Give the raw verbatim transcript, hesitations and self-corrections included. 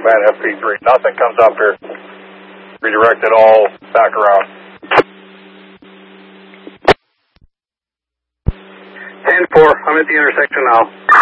command F P three. Nothing comes up here. Redirect it all back around. ten four, I'm at the intersection now.